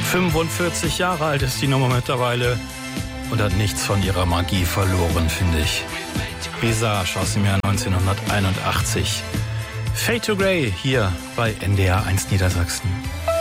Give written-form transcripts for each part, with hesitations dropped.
45 Jahre alt ist die Nummer mittlerweile und hat nichts von ihrer Magie verloren, finde ich. Visage aus dem Jahr 1981. Fade to Grey hier bei NDR 1 Niedersachsen.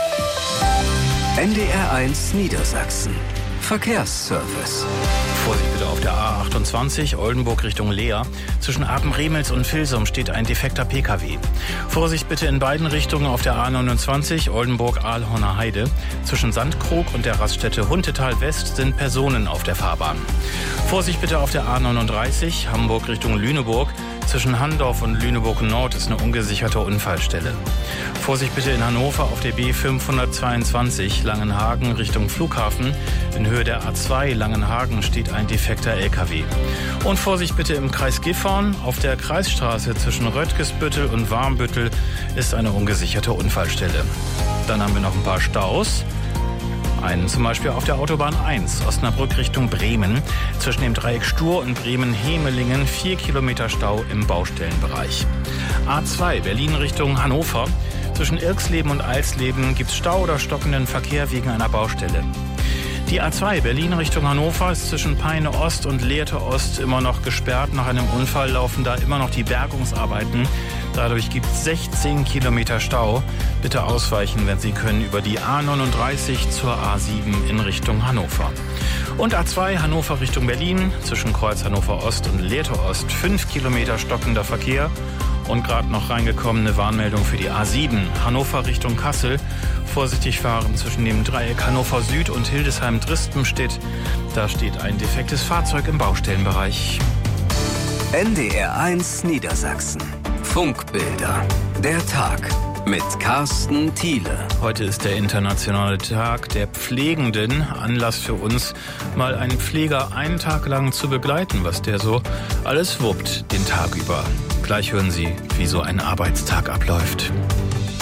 NDR 1 Niedersachsen. Verkehrsservice. Vorsicht bitte auf der A28 Oldenburg Richtung Leer. Zwischen Apen-Remels und Vilsum steht ein defekter PKW. Vorsicht bitte in beiden Richtungen auf der A29 Oldenburg-Ahlhorner Heide. Zwischen Sandkrog und der Raststätte Huntetal West sind Personen auf der Fahrbahn. Vorsicht bitte auf der A39 Hamburg Richtung Lüneburg. Zwischen Handorf und Lüneburg Nord ist eine ungesicherte Unfallstelle. Vorsicht bitte in Hannover auf der B522 Langenhagen Richtung Flughafen. In Höhe der A2 Langenhagen steht ein defekter LKW. Und Vorsicht bitte im Kreis Gifhorn. Auf der Kreisstraße zwischen Röttgesbüttel und Warmbüttel ist eine ungesicherte Unfallstelle. Dann haben wir noch ein paar Staus. Einen zum Beispiel auf der Autobahn 1, Osnabrück Richtung Bremen. Zwischen dem Dreieck Stur und Bremen-Hemelingen 4 Kilometer Stau im Baustellenbereich. A2 Berlin Richtung Hannover. Zwischen Irxleben und Alsleben gibt es Stau oder stockenden Verkehr wegen einer Baustelle. Die A2 Berlin Richtung Hannover ist zwischen Peine Ost und Lehrte Ost immer noch gesperrt. Nach einem Unfall laufen da immer noch die Bergungsarbeiten. Dadurch gibt es 16 Kilometer Stau. Bitte ausweichen, wenn Sie können, über die A39 zur A7 in Richtung Hannover. Und A2 Hannover Richtung Berlin, zwischen Kreuz Hannover Ost und Lehrte Ost 5 Kilometer stockender Verkehr. Und gerade noch reingekommene Warnmeldung für die A7 Hannover Richtung Kassel. Vorsichtig fahren zwischen dem Dreieck Hannover Süd und Hildesheim-Drispenstedt. Da steht ein defektes Fahrzeug im Baustellenbereich. NDR 1 Niedersachsen. Funkbilder. Der Tag mit Carsten Thiele. Heute ist der internationale Tag der Pflegenden. Anlass für uns, mal einen Pfleger einen Tag lang zu begleiten, was der so alles wuppt den Tag über. Gleich hören Sie, wie so ein Arbeitstag abläuft.